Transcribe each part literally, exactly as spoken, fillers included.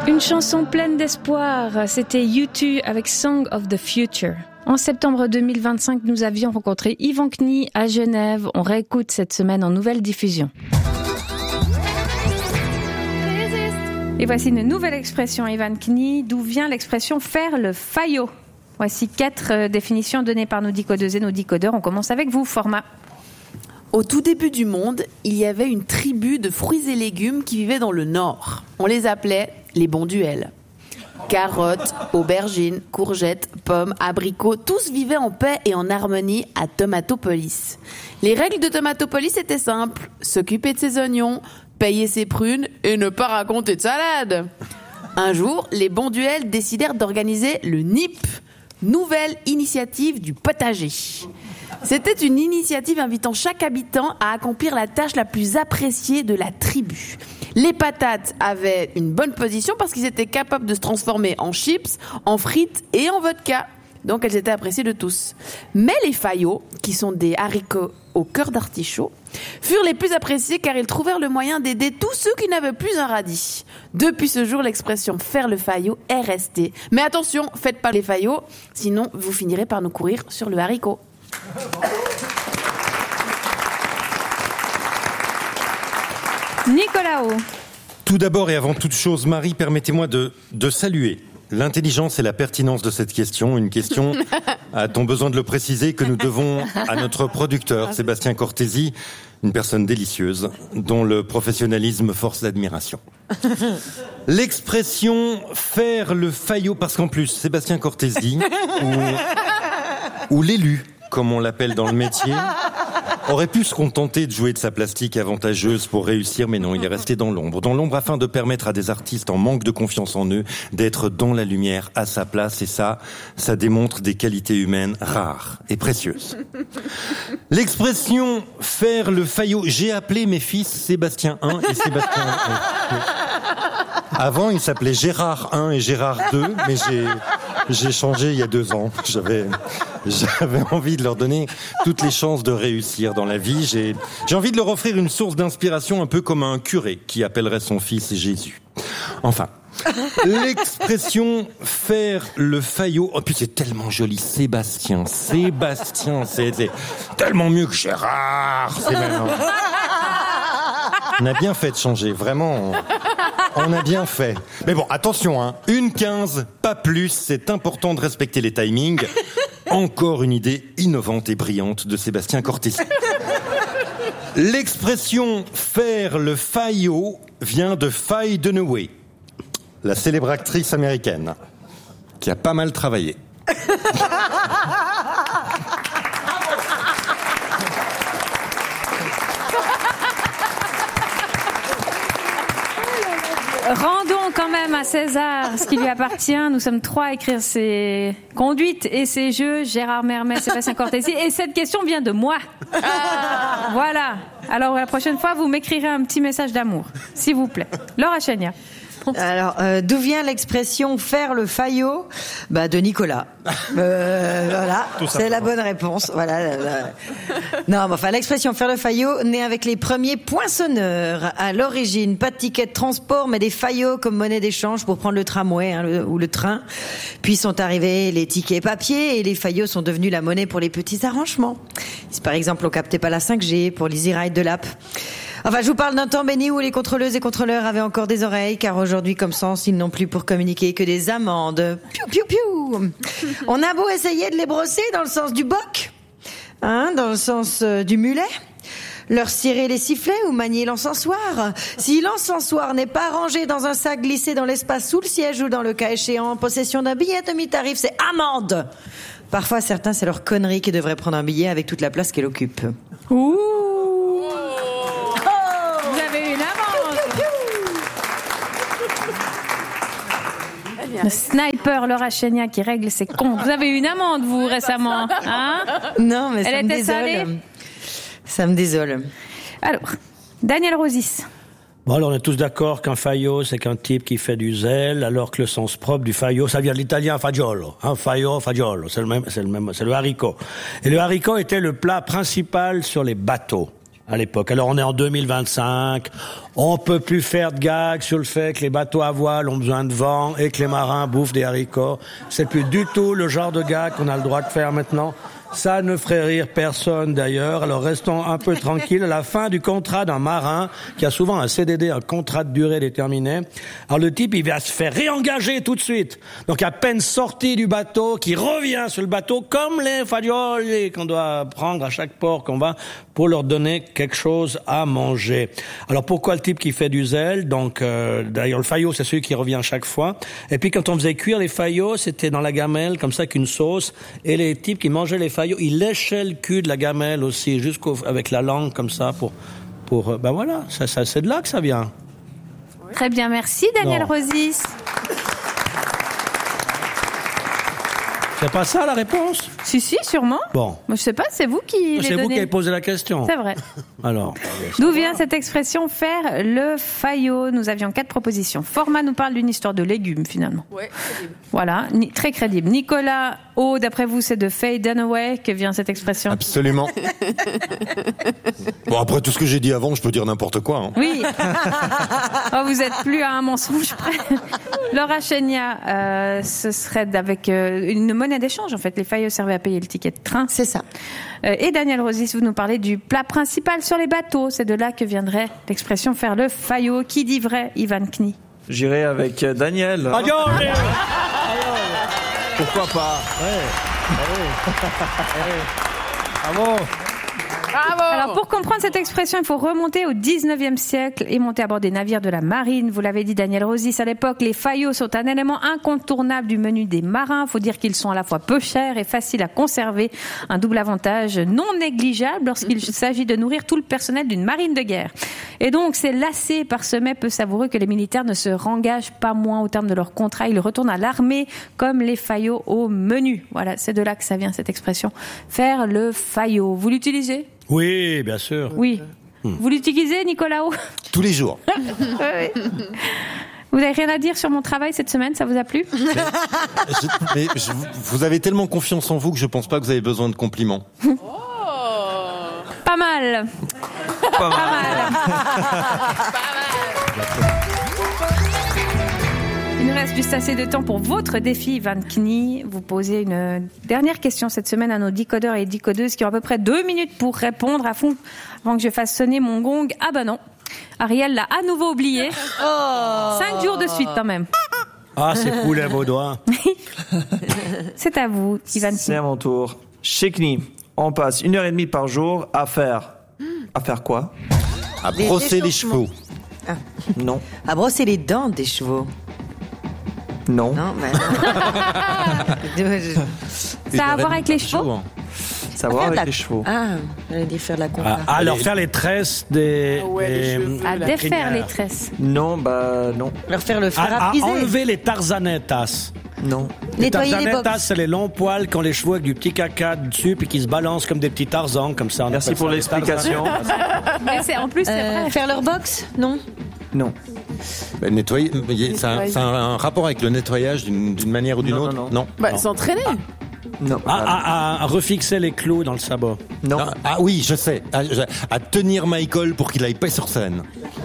Une chanson pleine d'espoir, c'était U deux avec Song of the Future. En septembre deux mille vingt-cinq, nous avions rencontré Yvan Knie à Genève. On réécoute cette semaine en nouvelle diffusion. Et voici une nouvelle expression, Yvan Knie. D'où vient l'expression faire le faillot? Voici quatre définitions données par nos décodeuses et nos décodeurs. On commence avec vous, Format. Au tout début du monde, il y avait une tribu de fruits et légumes qui vivaient dans le nord. On les appelait les bons duels. Carottes, aubergines, courgettes, pommes, abricots, tous vivaient en paix et en harmonie à Tomatopolis. Les règles de Tomatopolis étaient simples. S'occuper de ses oignons, payer ses prunes et ne pas raconter de salade. Un jour, les bons duels décidèrent d'organiser le N I P, Nouvelle Initiative du Potager. C'était une initiative invitant chaque habitant à accomplir la tâche la plus appréciée de la tribu. Les patates avaient une bonne position parce qu'ils étaient capables de se transformer en chips, en frites et en vodka. Donc elles étaient appréciées de tous. Mais les faillots, qui sont des haricots au cœur d'artichaut, furent les plus appréciés car ils trouvèrent le moyen d'aider tous ceux qui n'avaient plus un radis. Depuis ce jour, l'expression « faire le faillot » est restée. Mais attention, faites pas les faillots, sinon vous finirez par nous courir sur le haricot. Nicolas O. Tout d'abord et avant toute chose, Marie, permettez-moi de, de saluer l'intelligence et la pertinence de cette question. Une question, a-t-on besoin de le préciser, que nous devons à notre producteur, Sébastien Cortési, une personne délicieuse, dont le professionnalisme force l'admiration. L'expression « faire le faillot », parce qu'en plus, Sébastien Cortési, ou, ou l'élu, comme on l'appelle dans le métier, aurait pu se contenter de jouer de sa plastique avantageuse pour réussir, mais non, il est resté dans l'ombre. Dans l'ombre afin de permettre à des artistes en manque de confiance en eux d'être dans la lumière à sa place. Et ça, ça démontre des qualités humaines rares et précieuses. L'expression « faire le faillot », j'ai appelé mes fils Sébastien un et Sébastien deux. Avant, ils s'appelaient Gérard un et Gérard deux, mais j'ai... J'ai changé il y a deux ans. J'avais, j'avais envie de leur donner toutes les chances de réussir dans la vie. J'ai, j'ai envie de leur offrir une source d'inspiration un peu comme un curé qui appellerait son fils Jésus. Enfin, l'expression « faire le faillot », oh puis c'est tellement joli, Sébastien, Sébastien, c'est, c'est tellement mieux que Gérard. C'est même... On a bien fait de changer, vraiment. On a bien fait. Mais bon, attention, hein. Une quinze, pas plus. C'est important de respecter les timings. Encore une idée innovante et brillante de Sébastien Cortési. L'expression « faire le faillot » vient de Faye Dunaway, la célèbre actrice américaine, qui a pas mal travaillé. Rendons quand même à César ce qui lui appartient. Nous sommes trois à écrire ses conduites et ses jeux. Gérard Mermet, Sébastien Cortési. Et cette question vient de moi. Ah. Voilà. Alors la prochaine fois, vous m'écrirez un petit message d'amour, s'il vous plaît. Laura Chénia. Alors, euh, d'où vient l'expression « faire le faillot » ? Bah, de Nicolas. Euh, voilà, c'est la bonne réponse. Voilà. Non, mais enfin, l'expression « faire le faillot » naît avec les premiers poinçonneurs. À l'origine, pas de ticket de transport, mais des faillots comme monnaie d'échange pour prendre le tramway hein, le, ou le train. Puis sont arrivés les tickets papier et les faillots sont devenus la monnaie pour les petits arrangements. Si par exemple, on captait pas la cinq G pour l'Easy Ride de l'app. Enfin, je vous parle d'un temps béni où les contrôleuses et contrôleurs avaient encore des oreilles, car aujourd'hui, comme sens, ils n'ont plus pour communiquer que des amendes. Piou, piou, piou. On a beau essayer de les brosser dans le sens du boc, hein, dans le sens euh, du mulet, leur cirer les sifflets ou manier l'encensoir. Si l'encensoir n'est pas rangé dans un sac glissé dans l'espace sous le siège ou dans le cas échéant en possession d'un billet demi-tarif, c'est amende. Parfois, certains, c'est leur connerie qui devrait prendre un billet avec toute la place qu'elle occupe. Ouh. Le sniper Laura Chénia qui règle ses comptes. Vous avez eu une amende, vous, récemment, hein? Non, mais Elle ça me était désole. salée. Ça me désole. Alors, Daniel Rosis. Bon, alors on est tous d'accord qu'un faillot, c'est qu'un type qui fait du zèle, alors que le sens propre du faillot, ça vient de l'italien fagiolo. Un faillot, fagiolo, c'est le même, c'est le même, c'est le haricot. Et le haricot était le plat principal sur les bateaux. à l'époque. Alors on est en deux mille vingt-cinq, on peut plus faire de gags sur le fait que les bateaux à voile ont besoin de vent et que les marins bouffent des haricots. C'est plus du tout le genre de gag qu'on a le droit de faire maintenant. Ça ne ferait rire personne d'ailleurs, alors restons un peu tranquilles. À la fin du contrat d'un marin, qui a souvent un C D D, un contrat de durée déterminée, alors le type il va se faire réengager tout de suite. Donc à peine sorti du bateau, qui revient sur le bateau, comme les fagioli qu'on doit prendre à chaque port qu'on va, pour leur donner quelque chose à manger. Alors pourquoi le type qui fait du zèle? Donc euh, d'ailleurs le faillot c'est celui qui revient chaque fois. Et puis quand on faisait cuire les faillots, c'était dans la gamelle comme ça qu'une sauce, et les types qui mangeaient les faillots, ils léchaient le cul de la gamelle aussi, jusqu'au avec la langue comme ça pour pour euh, ben voilà, ça, ça c'est de là que ça vient. Très bien, merci Daniel Non. Rosis. C'est pas ça la réponse? Si, si, sûrement. Bon. Moi, je sais pas, c'est vous qui C'est l'avez vous donné. qui avez posé la question. C'est vrai. Alors. D'où vient cette expression faire le faillot? Nous avions quatre propositions. Format nous parle d'une histoire de légumes finalement. Ouais, crédible. Voilà, ni- très crédible. Nicolas O, d'après vous, c'est de Faye Dunaway que vient cette expression. Absolument. Bon, après tout ce que j'ai dit avant, je peux dire n'importe quoi. Hein. Oui. Oh, vous êtes plus à un mensonge près. Laura Chenia, euh, ce serait avec euh, une monnaie d'échange en fait. Les faillots servaient à payer le ticket de train. C'est ça. Euh, et Daniel Rosis, vous nous parlez du plat principal sur les bateaux. C'est de là que viendrait l'expression faire le faillot. Qui dit vrai, Ivan Knie? J'irai avec euh, Daniel. Adieu. Pourquoi pas? Bravo. Alors pour comprendre cette expression, il faut remonter au dix-neuvième siècle et monter à bord des navires de la marine. Vous l'avez dit Daniel Rosis, à l'époque, les faillots sont un élément incontournable du menu des marins. Il faut dire qu'ils sont à la fois peu chers et faciles à conserver. Un double avantage non négligeable lorsqu'il s'agit de nourrir tout le personnel d'une marine de guerre. Et donc c'est lassé par ce mets peu savoureux que les militaires ne se rengagent pas moins au terme de leur contrat. Ils retournent à l'armée comme les faillots au menu. Voilà, c'est de là que ça vient cette expression. Faire le faillot. Vous l'utilisez ? Oui, bien sûr. Oui. Vous l'utilisez, Nicolas O? Tous les jours. Oui. Vous n'avez rien à dire sur mon travail cette semaine, ça vous a plu? Je- mais je- vous avez tellement confiance en vous que je pense pas que vous avez besoin de compliments. Pas mal. Pas mal. Il nous reste juste assez de temps pour votre défi, Van Knie. Vous posez une dernière question cette semaine à nos décodeurs et décodeuses qui ont à peu près deux minutes pour répondre à fond avant que je fasse sonner mon gong. Ah bah non. Ariel l'a à nouveau oublié. Cinq jours de suite quand même. Ah, c'est poulet vos doigts. C'est à vous, Ivan C'est Knie. à mon tour. Chez Knie, on passe une heure et demie par jour à faire. À faire quoi? À Les brosser les échauffements. chevaux. Non. À brosser les dents des chevaux. Non. Non, bah non. Ça a à voir avec les chevaux? hein. Savoir Faire de avec la- les chevaux. Ah, j'allais dire faire de la compta. Ah, alors faire les tresses des. Ouais, les des- cheveux. À la défaire crinière. les tresses. Non, bah non. Leur faire le fer à À, à friser. enlever les tarzanetas. Non. Les Nettoyer les tarzanetas, box. c'est les longs poils qu'ont les chevaux avec du petit caca dessus puis qui se balancent comme des petits tarzans comme ça. On Merci appelle pour ça les l'explication. tarzanetas. Mais c'est, en plus, c'est Euh, vrai. faire leur box? Non. Non. Bah, nettoyer, ça a, ça a un rapport avec le nettoyage d'une d'une manière ou d'une Non, autre. non, non. Bah, s'entraîner. Non. À, à- à refixer les clous dans le sabot. Non. Ah, ah oui, je sais. À, je- à tenir Michael pour qu'il aille pas sur scène.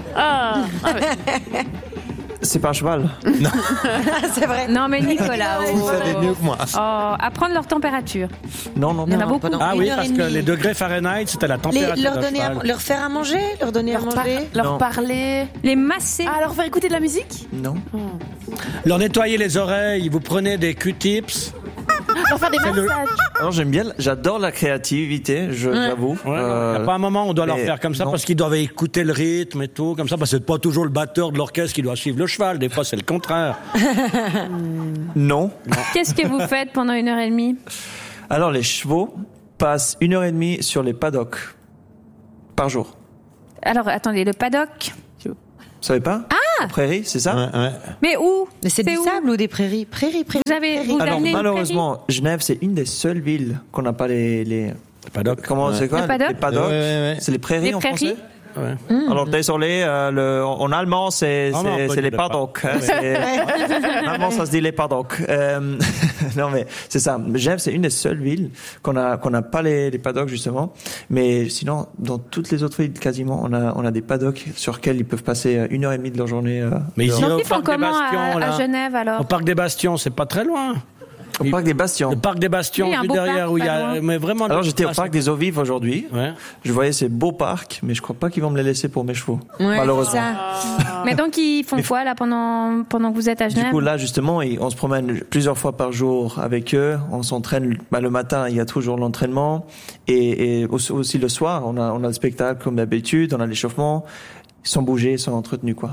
C'est pas un cheval. C'est vrai. Non, mais Nicolas. Vous oh. savez mieux que moi. Oh, à prendre leur température. Non, non, Il y en a non. beaucoup. pendant Ah une oui, heure parce et que demie. les degrés Fahrenheit, c'était la Les- température leur, d'un donner à- cheval. leur faire à manger, leur donner à Leur, par- manger. leur Non. parler. Les masser. Ah, leur faire écouter de la musique. Non. Leur nettoyer les oreilles, vous prenez des Q-tips. Leur faire des C'est le- massages. Alors j'aime bien, j'adore la créativité, je j'avoue. Il Euh, n'y a pas un moment où on doit leur et- faire comme ça non. parce qu'ils doivent écouter le rythme et tout, comme ça, parce que c'est pas toujours le batteur de l'orchestre qui doit suivre le cheval, des fois c'est le contraire. Non. Qu'est-ce que vous faites pendant une heure et demie? Alors les chevaux passent une heure et demie sur les paddocks par jour. Alors, attendez, le paddock. Vous savez pas? Ah! Prairie, c'est ça? Ouais, ouais. Mais où? Mais c'est du où sable ou des prairies? Prairies, prairies. Vous avez, vous Alors amenez une malheureusement, Genève c'est une des seules villes qu'on n'a pas les, les... Paddock. Comment c'est quoi? Le paddock Les paddocks. Ouais, ouais, ouais. C'est les prairies Les en prairies français? Ouais. Mmh. Alors désolé, euh, le, en allemand c'est non, c'est, non, c'est les paddocks. Hein, c'est, en allemand ça se dit les paddocks. Euh, non mais c'est ça. Genève c'est une des seules villes qu'on a qu'on a pas les, les paddocks justement. Mais sinon dans toutes les autres villes quasiment on a on a des paddocks sur lesquels ils peuvent passer une heure et demie de leur journée. Euh, mais ici donc au ils font parc des comment Bastions, à, là, à Genève alors? Au parc des Bastions, c'est pas très loin. Au parc des Bastions. Le parc des Bastions, oui, un juste beau derrière parc, où il y a, loin. mais vraiment. Alors j'étais au parc des Eaux Vives aujourd'hui. Ouais. Je voyais ces beaux parcs, mais je crois pas qu'ils vont me les laisser pour mes chevaux. Ouais, malheureusement. ça. Mais donc ils font quoi là pendant pendant que vous êtes à Genève? Du coup là justement, on se promène plusieurs fois par jour avec eux. On s'entraîne. Bah, le matin, il y a toujours l'entraînement, et, et aussi le soir, on a on a le spectacle comme d'habitude. On a l'échauffement, sans bouger, sans entretenus quoi.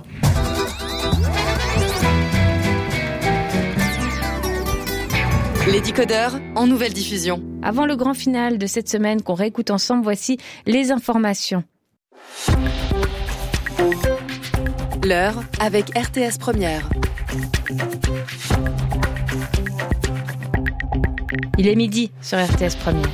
Les décodeurs en nouvelle diffusion. Avant le grand final de cette semaine qu'on réécoute ensemble, voici les informations. L'heure avec R T S Première. Il est midi sur R T S Première.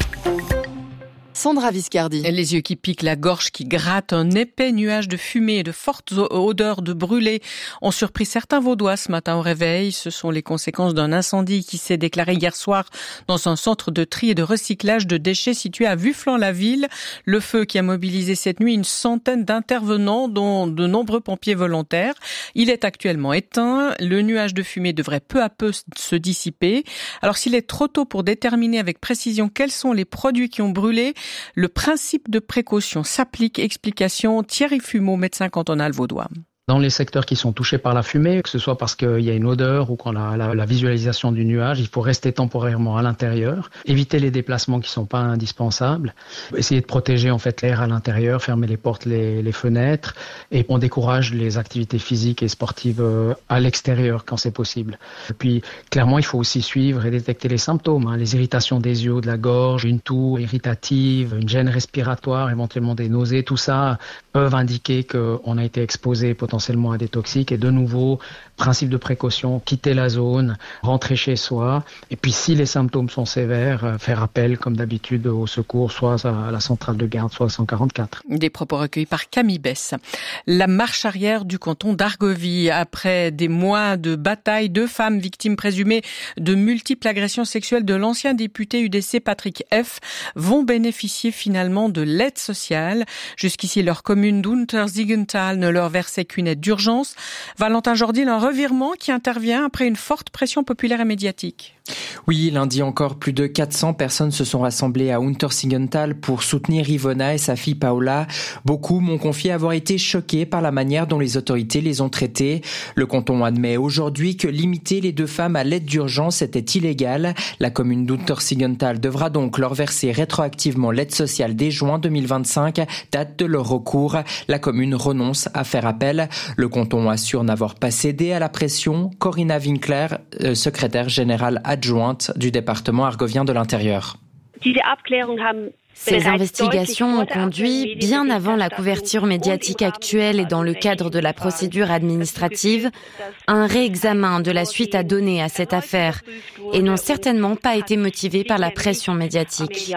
Sandra Viscardi. Les yeux qui piquent, la gorge qui gratte, un épais nuage de fumée et de fortes odeurs de brûlé ont surpris certains Vaudois ce matin au réveil. Ce sont les conséquences d'un incendie qui s'est déclaré hier soir dans un centre de tri et de recyclage de déchets situé à Vufflan-la-Ville. Le feu qui a mobilisé cette nuit une centaine d'intervenants, dont de nombreux pompiers volontaires. Il est actuellement éteint. Le nuage de fumée devrait peu à peu se dissiper. Alors s'il est trop tôt pour déterminer avec précision quels sont les produits qui ont brûlé, le principe de précaution s'applique. Explication Thierry Fumeau, médecin cantonal vaudois. Dans les secteurs qui sont touchés par la fumée, que ce soit parce qu'il y a une odeur ou qu'on a la, la visualisation du nuage, il faut rester temporairement à l'intérieur, éviter les déplacements qui sont pas indispensables, essayer de protéger en fait l'air à l'intérieur, fermer les portes, les, les fenêtres, et on décourage les activités physiques et sportives à l'extérieur quand c'est possible. Et puis clairement, il faut aussi suivre et détecter les symptômes, hein, les irritations des yeux, de la gorge, une toux irritative, une gêne respiratoire, éventuellement des nausées, tout ça peuvent indiquer qu'on a été exposé potentiellement à des toxiques. Et de nouveau, principe de précaution, quitter la zone, rentrer chez soi. Et puis si les symptômes sont sévères, faire appel comme d'habitude au secours, soit à la centrale de garde, soit à cent quarante-quatre. Des propos recueillis par Camille Bess. La marche arrière du canton d'Argovie. Après des mois de bataille, deux femmes victimes présumées de multiples agressions sexuelles de l'ancien député U D C Patrick F vont bénéficier finalement de l'aide sociale. Jusqu'ici, leur commune d'Unter-Siggenthal ne leur versait qu'une aide d'urgence. Valentin Jordil, un revirement qui intervient après une forte pression populaire et médiatique. Oui, lundi encore, plus de quatre cents personnes se sont rassemblées à Unter-Siggenthal pour soutenir Ivona et sa fille Paola. Beaucoup m'ont confié avoir été choqués par la manière dont les autorités les ont traitées. Le canton admet aujourd'hui que limiter les deux femmes à l'aide d'urgence était illégal. La commune d'Unter-Siggenthal devra donc leur verser rétroactivement l'aide sociale dès juin deux mille vingt-cinq, date de leur recours. La commune renonce à faire appel. Le canton assure n'avoir pas cédé à la pression. Corinna Winkler, euh, secrétaire générale adjointe du département argovien de l'Intérieur. Ces investigations ont conduit, bien avant la couverture médiatique actuelle et dans le cadre de la procédure administrative, à un réexamen de la suite à donner à cette affaire et n'ont certainement pas été motivées par la pression médiatique.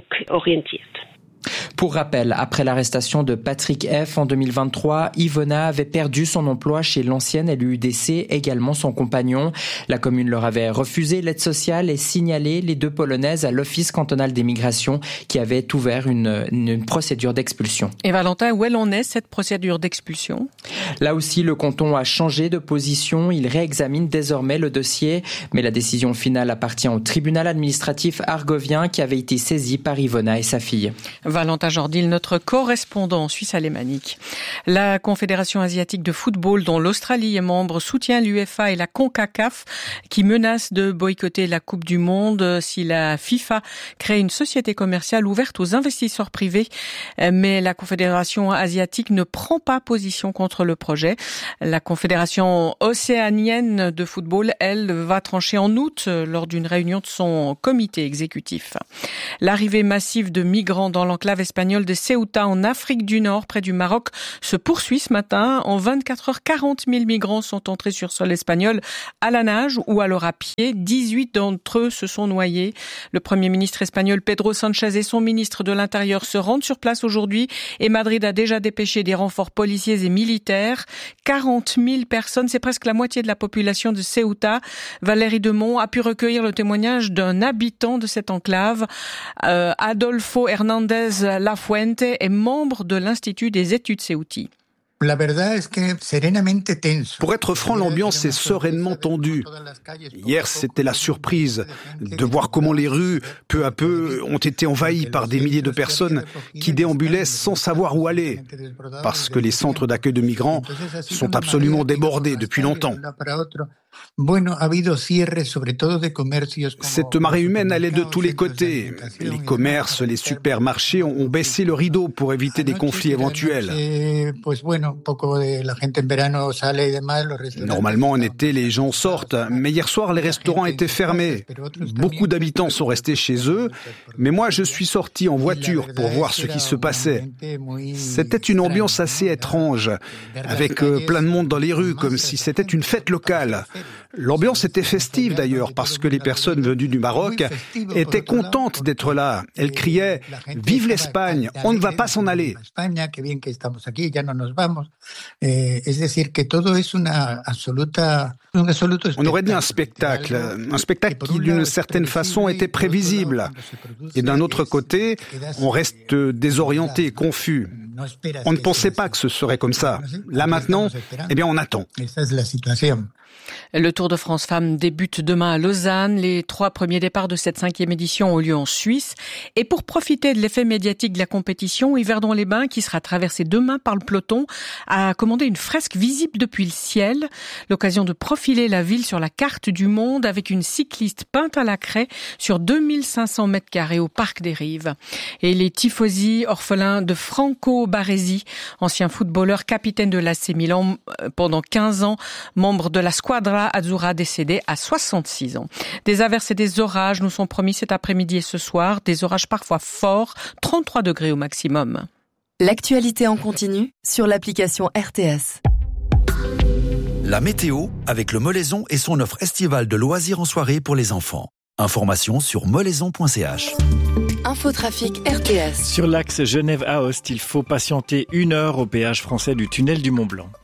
Pour rappel, après l'arrestation de Patrick F en deux mille vingt-trois, Ivona avait perdu son emploi chez l'ancienne L U D C, également son compagnon. La commune leur avait refusé l'aide sociale et signalé les deux Polonaises à l'Office cantonal des migrations qui avait ouvert une, une, une procédure d'expulsion. Et Valentin, où elle en est, cette procédure d'expulsion ? Là aussi, le canton a changé de position. Il réexamine désormais le dossier, mais la décision finale appartient au tribunal administratif argovien qui avait été saisi par Ivona et sa fille. Valentin Jordil, notre correspondant en Suisse alémanique. La Confédération asiatique de football, dont l'Australie est membre, soutient l'UEFA et la CONCACAF qui menacent de boycotter la Coupe du Monde si la FIFA crée une société commerciale ouverte aux investisseurs privés. Mais la Confédération asiatique ne prend pas position contre le projet. La Confédération océanienne de football, elle, va trancher en août lors d'une réunion de son comité exécutif. L'arrivée massive de migrants dans l'enclave espagnole espagnol de Ceuta en Afrique du Nord, près du Maroc, se poursuit ce matin. En vingt-quatre heures, quarante mille migrants sont entrés sur sol espagnol à la nage ou alors à pied. dix-huit d'entre eux se sont noyés. Le Premier ministre espagnol Pedro Sánchez et son ministre de l'Intérieur se rendent sur place aujourd'hui et Madrid a déjà dépêché des renforts policiers et militaires. quarante mille personnes, c'est presque la moitié de la population de Ceuta. Valérie Demont a pu recueillir le témoignage d'un habitant de cette enclave. Euh, Adolfo Hernández Lafuente est membre de l'Institut des études Ceuti. Pour être franc, l'ambiance est sereinement tendue. Hier, c'était la surprise de voir comment les rues, peu à peu, ont été envahies par des milliers de personnes qui déambulaient sans savoir où aller, parce que les centres d'accueil de migrants sont absolument débordés depuis longtemps. Cette marée humaine allait de tous les côtés. Les commerces, les supermarchés ont baissé le rideau pour éviter des conflits éventuels. Normalement, en été, les gens sortent, mais hier soir, les restaurants étaient fermés. Beaucoup d'habitants sont restés chez eux, mais moi, je suis sorti en voiture pour voir ce qui se passait. C'était une ambiance assez étrange, avec plein de monde dans les rues, comme si c'était une fête locale. L'ambiance était festive d'ailleurs, parce que les personnes venues du Maroc étaient contentes d'être là. Elles criaient « Vive l'Espagne, on ne va pas s'en aller ». On aurait dit un spectacle, un spectacle qui d'une certaine façon était prévisible. Et d'un autre côté, on reste désorienté et confus. On ne pensait pas que ce serait comme ça. Là maintenant, eh bien on attend. Le Tour de France Femmes débute demain à Lausanne. Les trois premiers départs de cette cinquième édition ont lieu en Suisse. Et pour profiter de l'effet médiatique de la compétition, Yverdon-les-Bains, qui sera traversé demain par le peloton, a commandé une fresque visible depuis le ciel. L'occasion de profiler la ville sur la carte du monde avec une cycliste peinte à la craie sur deux mille cinq cents mètres carrés au Parc des Rives. Et les tifosi orphelins de Franco Baresi, ancien footballeur, capitaine de l'A C Milan pendant quinze ans, membre de la Squadra Azzurra, décédé à soixante-six ans. Des averses et des orages nous sont promis cet après-midi et ce soir. Des orages parfois forts, trente-trois degrés au maximum. L'actualité en continu sur l'application R T S. La météo avec le Molaison et son offre estivale de loisirs en soirée pour les enfants. Information sur molaison point c h. Infotrafic R T S. Sur l'axe Genève-Aoste, il faut patienter une heure au péage français du tunnel du Mont-Blanc.